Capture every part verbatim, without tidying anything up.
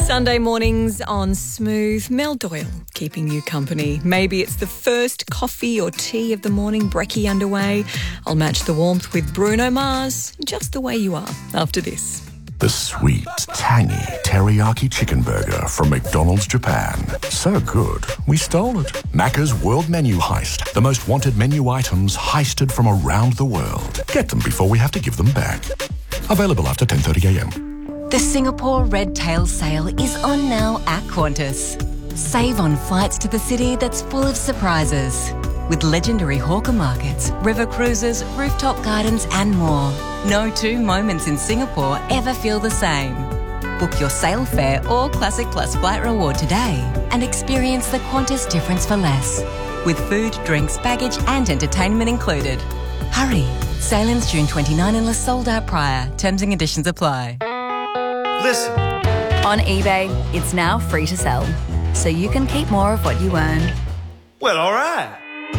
Sunday mornings on Smooth, Mel Doyle keeping you company. Maybe it's the first coffee or tea of the morning, brekkie underway. I'll match the warmth with Bruno Mars, just the way you are, after this. The sweet, tangy teriyaki chicken burger from McDonald's Japan. So good, we stole it. Macca's World Menu Heist. The most wanted menu items heisted from around the world. Get them before we have to give them back. Available after ten thirty a m. The Singapore Red Tail Sale is on now at Qantas. Save on flights to the city that's full of surprises. With legendary hawker markets, river cruises, rooftop gardens and more. No two moments in Singapore ever feel the same. Book your sale fare or Classic Plus flight reward today and experience the Qantas difference for less. With food, drinks, baggage and entertainment included. Hurry! Sale ends June twenty-ninth unless sold out prior. Terms and conditions apply. Listen. On eBay, it's now free to sell, so you can keep more of what you earn. Well, all right.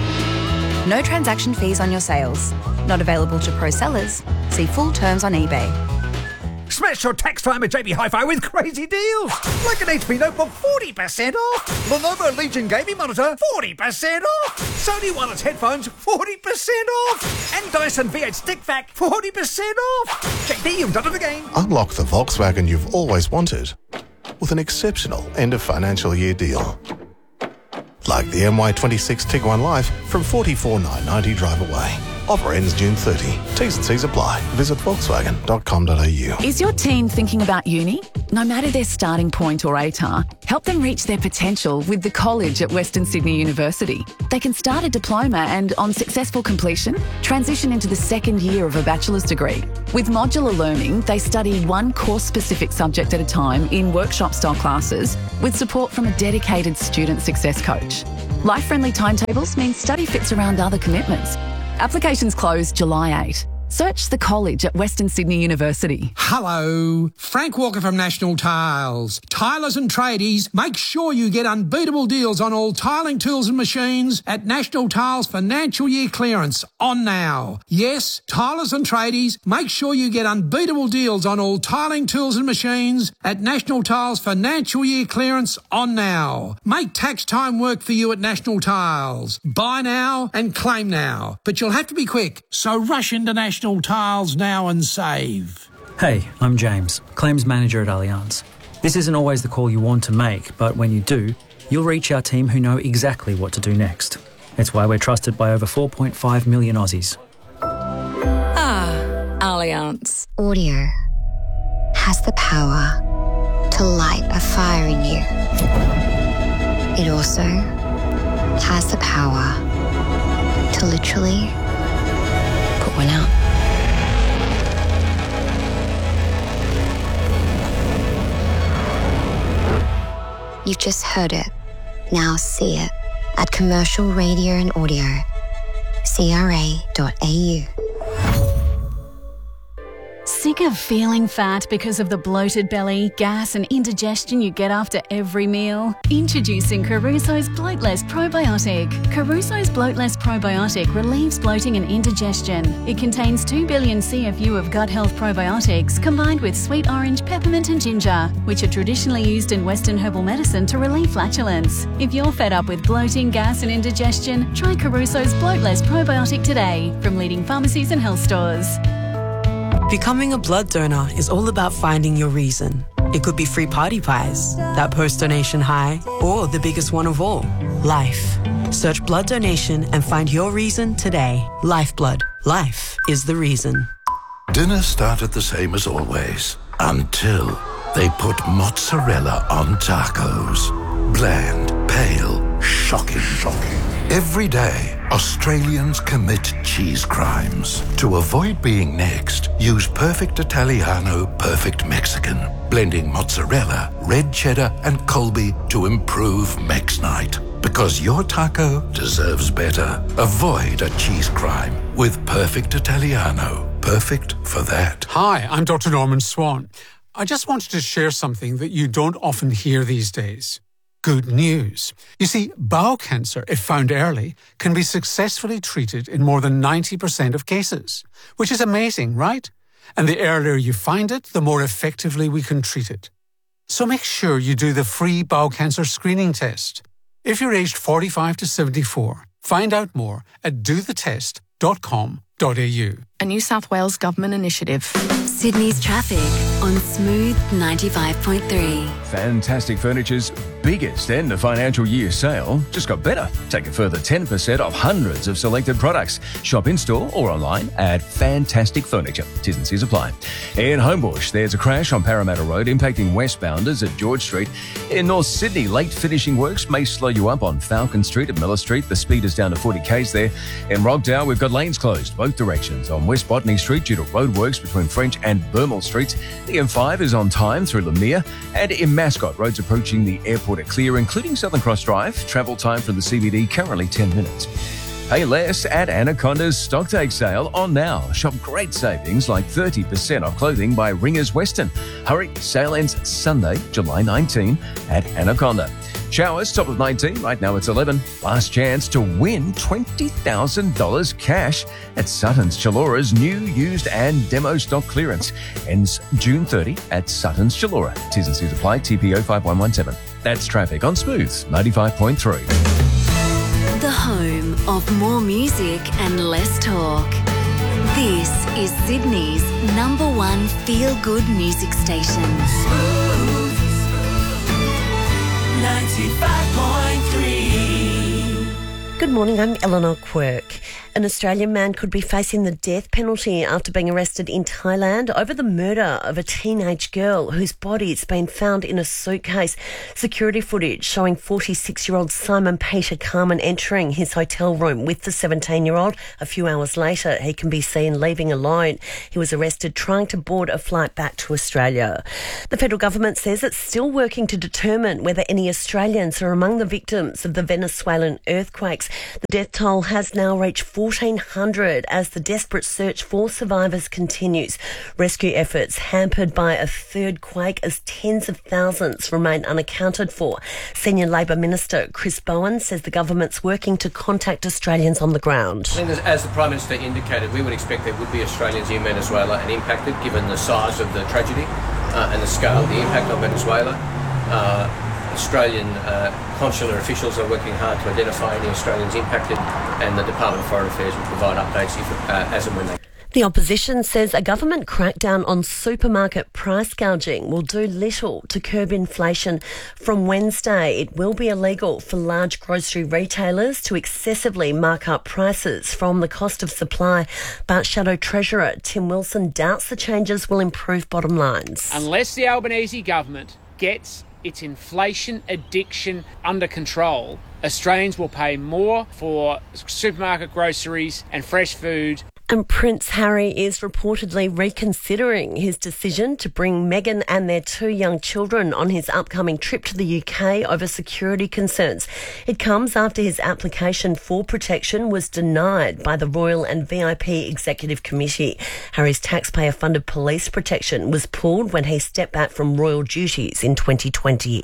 No transaction fees on your sales. Not available to pro sellers. See full terms on eBay. Smash your tax time at J B Hi-Fi with crazy deals. Like an H P notebook, forty percent off. Lenovo Legion gaming monitor, forty percent off. Sony wireless headphones, forty percent off. And Dyson V eight Stick Vac, forty percent off. J B, you've done it again. Unlock the Volkswagen you've always wanted with an exceptional end of financial year deal. Like the M Y twenty-six Tiguan Life from forty-four thousand nine hundred ninety drive away. Offer ends June thirtieth. T's and C's apply. Visit volkswagen dot com dot a u. Is your teen thinking about uni? No matter their starting point or A T A R, help them reach their potential with the college at Western Sydney University. They can start a diploma and, on successful completion, transition into the second year of a bachelor's degree. With modular learning, they study one course-specific subject at a time in workshop-style classes with support from a dedicated student success coach. Life-friendly timetables mean study fits around other commitments. Applications close July eighth. Search the college at Western Sydney University. Hello, Frank Walker from National Tiles. Tilers and tradies, make sure you get unbeatable deals on all tiling tools and machines at National Tiles Financial Year Clearance on now. Yes, tilers and tradies, make sure you get unbeatable deals on all tiling tools and machines at National Tiles Financial Year Clearance on now. Make tax time work for you at National Tiles. Buy now and claim now, but you'll have to be quick, so rush into National National Tiles now and save. Hey, I'm James, Claims Manager at Allianz. This isn't always the call you want to make, but when you do, you'll reach our team who know exactly what to do next. It's why we're trusted by over four point five million Aussies. Ah, Allianz. Audio has the power to light a fire in you. It also has the power to literally put one out. You've just heard it. Now see it at Commercial Radio and Audio. C R A dot A U. Sick of feeling fat because of the bloated belly, gas and indigestion you get after every meal? Introducing Caruso's Bloatless Probiotic. Caruso's Bloatless Probiotic relieves bloating and indigestion. It contains two billion C F U of gut health probiotics combined with sweet orange, peppermint and ginger, which are traditionally used in Western herbal medicine to relieve flatulence. If you're fed up with bloating, gas and indigestion, try Caruso's Bloatless Probiotic today from leading pharmacies and health stores. Becoming a blood donor is all about finding your reason. It could be free party pies, that post-donation high, or the biggest one of all, life. Search blood donation and find your reason today. Lifeblood. Life is the reason. Dinner started the same as always, until they put mozzarella on tacos. Bland, pale, shocking, shocking. Every day, Australians commit cheese crimes. To avoid being next, use Perfect Italiano, Perfect Mexican. Blending mozzarella, red cheddar, and Colby to improve Mex Night. Because your taco deserves better. Avoid a cheese crime with Perfect Italiano. Perfect for that. Hi, I'm Doctor Norman Swan. I just wanted to share something that you don't often hear these days. Good news. You see, bowel cancer, if found early, can be successfully treated in more than ninety percent of cases, which is amazing, right? And the earlier you find it, the more effectively we can treat it. So make sure you do the free bowel cancer screening test. If you're aged forty-five to seventy-four, find out more at do the test dot com dot a u. A New South Wales government initiative. Sydney's traffic on Smooth ninety-five point three. Fantastic Furniture's biggest end of financial year sale just got better. Take a further ten percent off hundreds of selected products. Shop in-store or online at Fantastic Furniture. T's and C's apply. In Homebush, there's a crash on Parramatta Road impacting westbounders at George Street. In North Sydney, late finishing works may slow you up on Falcon Street at Miller Street. The speed is down to forty k's there. In Rockdale, we've got lanes closed both directions on West Botany Street due to roadworks between French and Burmel Streets. The M five is on time through Lemire. And in Mascot, roads approaching the airport are clear, including Southern Cross Drive. Travel time from the C B D currently ten minutes. Pay less at Anaconda's Stocktake sale on now. Shop great savings like thirty percent off clothing by Ringers Western. Hurry, sale ends Sunday, July nineteenth at Anaconda. Showers, top of nineteen, right now it's eleven. Last chance to win twenty thousand dollars cash at Sutton's Chalora's new, used and demo stock clearance. Ends June thirtieth at Sutton's Chalora. T's and C's apply, T P O five one one seven. That's traffic on Smooth ninety-five point three. The home of more music and less talk. This is Sydney's number one feel-good music station. Smooth ninety-five point three. Good morning, I'm Eleanor Quirk. An Australian man could be facing the death penalty after being arrested in Thailand over the murder of a teenage girl whose body has been found in a suitcase. Security footage showing forty-six-year-old Simon Peter Carmen entering his hotel room with the seventeen-year-old. A few hours later, he can be seen leaving alone. He was arrested trying to board a flight back to Australia. The federal government says it's still working to determine whether any Australians are among the victims of the Venezuelan earthquakes. The death toll has now reached fourteen hundred as the desperate search for survivors continues. Rescue efforts hampered by a third quake as tens of thousands remain unaccounted for. Senior Labor Minister Chris Bowen says the government's working to contact Australians on the ground. I think as the Prime Minister indicated, we would expect there would be Australians in Venezuela and impacted given the size of the tragedy uh, and the scale of the impact on Venezuela. Uh, Australian uh, consular officials are working hard to identify any Australians impacted, and the Department of Foreign Affairs will provide updates if, uh, as and when they. The opposition says a government crackdown on supermarket price gouging will do little to curb inflation. From Wednesday, it will be illegal for large grocery retailers to excessively mark up prices from the cost of supply. But Shadow Treasurer Tim Wilson doubts the changes will improve bottom lines. Unless the Albanese government gets its inflation addiction under control, Australians will pay more for supermarket groceries and fresh food. And Prince Harry is reportedly reconsidering his decision to bring Meghan and their two young children on his upcoming trip to the U K over security concerns. It comes after his application for protection was denied by the Royal and V I P Executive Committee. Harry's taxpayer-funded police protection was pulled when he stepped back from royal duties in twenty twenty.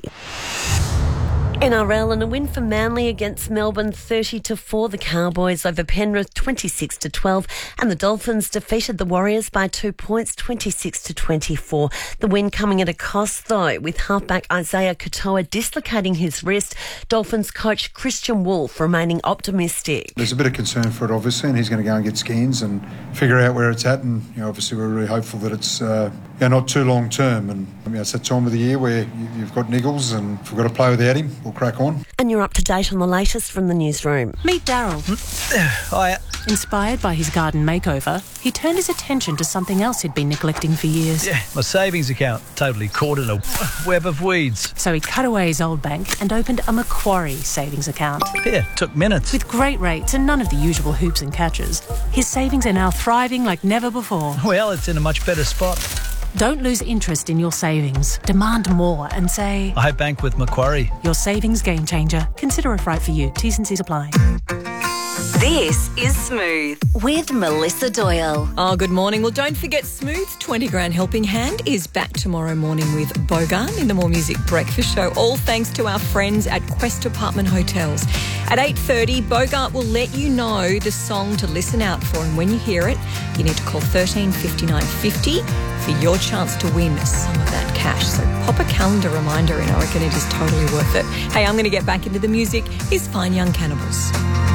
N R L and a win for Manly against Melbourne thirty to four. The Cowboys over Penrith twenty-six to twelve, and the Dolphins defeated the Warriors by two points twenty-six to twenty-four. The win coming at a cost though, with halfback Isaiah Katoa dislocating his wrist. Dolphins coach Christian Wolf remaining optimistic. There's a bit of concern for it obviously, and he's going to go and get scans and figure out where it's at, and you know, obviously we're really hopeful that it's uh, you know, not too long term, and I mean, it's that time of the year where you've got niggles, and if we've got to play without him, we'll crack on. And you're up to date on the latest from the newsroom. Meet Daryl. Hiya. Inspired by his garden makeover, he turned his attention to something else he'd been neglecting for years. Yeah, my savings account, totally caught in a web of weeds. So he cut away his old bank and opened a Macquarie savings account. Yeah, took minutes. With great rates and none of the usual hoops and catches, his savings are now thriving like never before. Well, it's in a much better spot. Don't lose interest in your savings. Demand more and say, I bank with Macquarie. Your savings game changer. Consider if right for you. T's and C's apply. This is Smooth with Melissa Doyle. Oh, good morning. Well, don't forget Smooth's twenty grand helping hand is back tomorrow morning with Bogan in the More Music Breakfast Show, all thanks to our friends at Quest Apartment Hotels. At eight thirty, Bogart will let you know the song to listen out for, and when you hear it, you need to call thirteen fifty-nine fifty for your chance to win some of that cash. So pop a calendar reminder in. I reckon it is totally worth it. Hey, I'm going to get back into the music. Here's Fine Young Cannibals.